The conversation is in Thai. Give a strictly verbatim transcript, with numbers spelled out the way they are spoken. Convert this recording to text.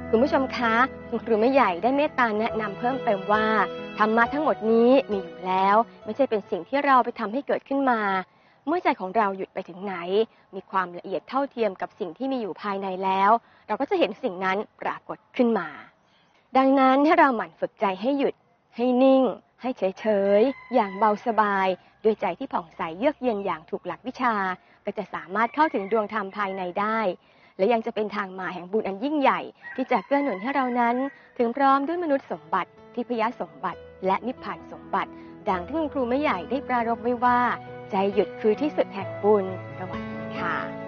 คุณผู้ชมคะคุณครูไม่ใหญ่ได้เมตตาแนะนำเพิ่มเติมว่าธรรมะทั้งหมดนี้มีอยู่แล้วไม่ใช่เป็นสิ่งที่เราไปทำให้เกิดขึ้นมาเมื่อใจของเราหยุดไปถึงไหนมีความละเอียดเท่าเทียมกับสิ่งที่มีอยู่ภายในแล้วเราก็จะเห็นสิ่งนั้นปรากฏขึ้นมาดังนั้นให้เราหมั่นฝึกใจให้หยุดให้นิ่งให้เฉยๆอย่างเบาสบายด้วยใจที่ผ่องใสเยือกเย็นอย่างถูกหลักวิชาก็จะสามารถเข้าถึงดวงธรรมภายในได้และยังจะเป็นทางมาแห่งบุญอันยิ่งใหญ่ที่จะเกื้อหนุนให้เรานั้นถึงพร้อมด้วยมนุษย์สมบัติทิพยสมบัติและนิพพานสมบัติดังที่คุณครูไม่ใหญ่ได้ปรารภไว้ว่าใจหยุดคือที่สุดแห่งบุญสวัสดีค่ะ